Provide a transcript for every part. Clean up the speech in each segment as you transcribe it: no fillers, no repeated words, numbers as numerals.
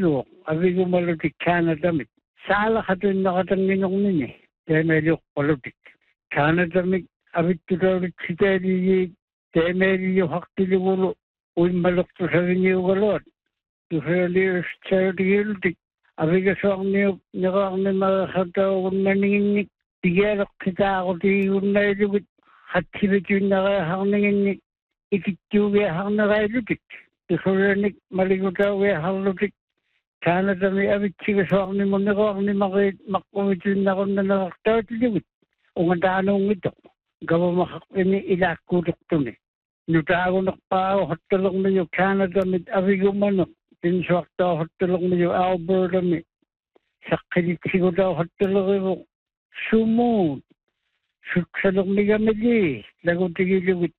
avigo malutik Canada-mit. Sala katun nakatanginong nini. Temelyo politik. Canada-mit avittudarit sitali temelyo haktiligulu. Uin malukto sa riniyugalot. Tusali charity avigasong niyo nakakami makakataw kung naninginik. Tigalak kita ako tiyong nailubit. Hatsibit yung nakahanginginik. Ikitsuwe hang nakailutik. Tusulanik maligutawe hang lutik. Canada may avitsigasong ni mo nakakami makumit yung nakon na nakakataw tilibit. Ungantanong ito. Gawa makakini ilakutok to ni. Nutago nakpao hatulong niyo Canada mit avigumanok. Tinswakta hatulong niyo Alberta mit. Sakilitsiko daw hatulong niyo. Sumod. Suksalong ni gamili. Lagutigilibit.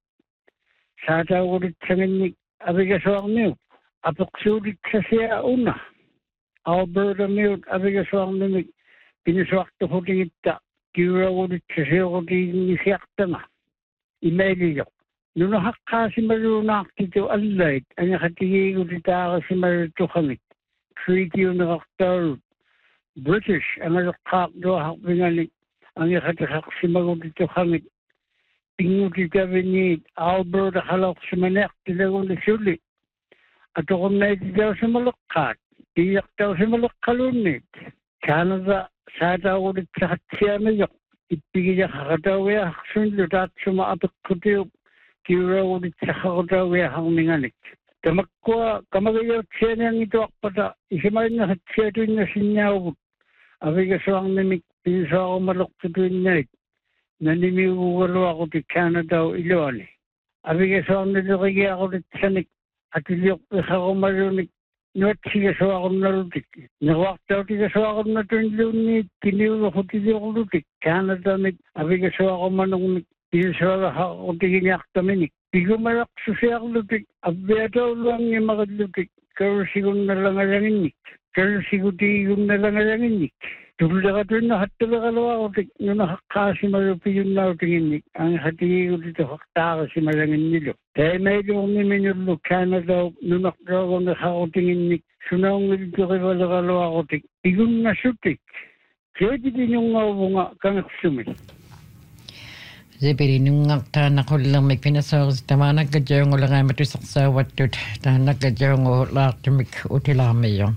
Sata ulit sa nganik. Abigaswang niyo. Apoksulit sa siya una. Alberta niyo. Abigaswang niyo. Piniswakta ko tingita. Kira ulit sa siya ko tingisiakta na. Emaili niyo. Nung nakaka si Marunak dito allight. Ang nakatigi ko dito ako si Maruto kami. Treaty yung nakaktarot. British ang alakak do hakbinganik ang yakatakak si magudito kami pinguti kami ni Alberta halak si manek tilagon na sulit at kung na iti daw sa malakat tiyak daw sa malakalunit Canada sa daw ulit sa katsiya na yok ipigil kakadawi sundot at sumaapit ko tiyo kira ulit sa kakadawi hangminganik tamakwa kamagayaw siya niyang ito akpata isimay na katsiya ito na sinyaw avigaswang namik pinsa ako maluktutuin niya nanimiwalo ako di Canada o Iloani. Avigaswang nilukigi ako di sanik at iliyok ako malunik nuat sigaswa ako nalutik. Nakwaktaw tigaswa ako natunlunit tiniwala ko tiliyok lutik. Canada mit avigaswa ako manungnik pinsa ako tiginyak Pigo malakso siya ako lutik. Abiyataw lang niya makadlutik. Karusigong nalangalanginik. Karusigong nalangalanginik. Tulad ka doon na hatula kalawa ko nung nakakasi malupi yung nautinginik. Ang hati ko dito hakta kasi malangin nilo. Dahil may doon ni Minulo Canada nung nakakalawa ko nakakautinginik. Sunawang dito kay wala kalawa ko Pigung nasutik. Kaya din yung nga kang sumit. Zebiri nung akta na ko lang may pinasok sa tama nagkadyaw ng ulang ay matusak sa watut na nagkadyaw ng ulak tumik utilami yung.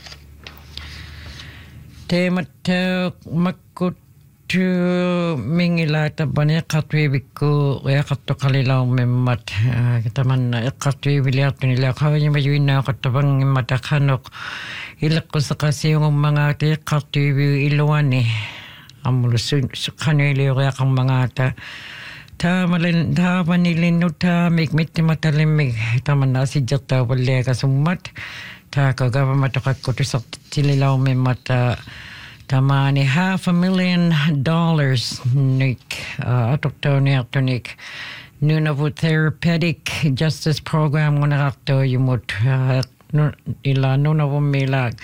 Temat makutu mingila tabanya katwibik ko kaya kato kalilaw memat kita man katwibiliat nila kawanya mayuin na katabang matakanok ilak ko sa kasi yung mga katwibi iluwan amulus kanili kaya kang mga ta manilin ta mikmit matalimig taman na si jata wala kasumat ta kagaba matakat ko sa tililaw may mata tamani $500,000 nik atok to ni atonik nuna po therapeutic justice program ng nakakto yumot ila nuna po milag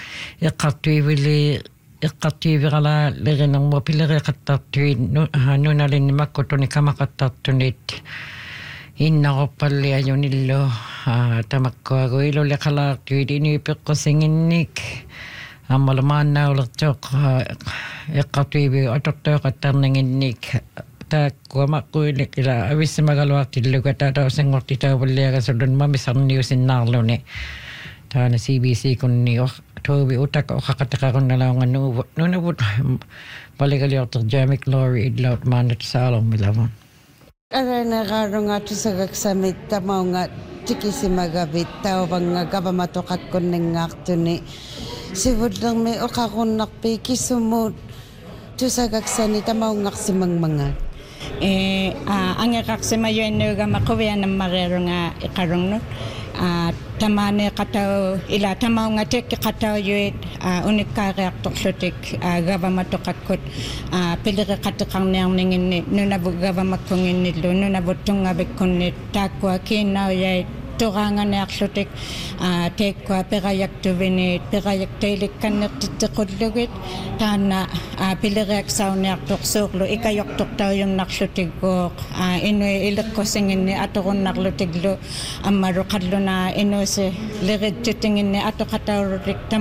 ikatwivi kala liri ng mapiliri katatwi nuna rin makoto ni kamakatatunit inna ko pali ayo nilo tamakko ako ilo lekala tuwid inipik ko singinik malaman na ulit chok ikatwibi otok katananginik ta kuamakko ila awis magalwak tilo katataw singort ita wali kasulun mamisang news in narlo ni ta na CBC kun ni Toby utak o kakataka ko na lang nung nabut baligali ako Jamik Lori idlaut manat sa along milawan. Ara na karo nga to sa gagsamit tamaw nga tikisi magabit tao bang nga gabamatokat ko ng ngakto ni sibod lang may okakon nakpi kisumod to sa gagsani tamaw ngak si mangmangan. Ang ikaksima yun nga makuya ng marero nga ikarong no. Tamane kataw ila tamaw nga tek kataw yuit unik kareak toksotik gava matokakot pilira katakang nang ningin nuna gava makongin nilo nuna botong nga bekon takwa kinaw yay torangan yaksotik tekwa perayak tuveni perayak telik kan titikudlugit tana pilira saw nek toksoklo ikayok toktaw yung naksotik ko inoy ilak ko singin ni atokon naklotiglo amaro kadlo na ino se lirid tutingin ni ato kataw